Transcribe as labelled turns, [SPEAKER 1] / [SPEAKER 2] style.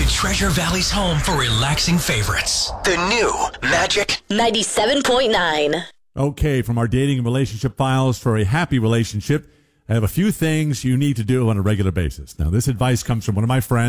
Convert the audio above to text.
[SPEAKER 1] Treasure Valley's home for relaxing favorites. The new Magic
[SPEAKER 2] 97.9.
[SPEAKER 3] Okay, from our dating and relationship files for a happy relationship, I have a few things you need to do on a regular basis. Now, this advice comes from one of my friends.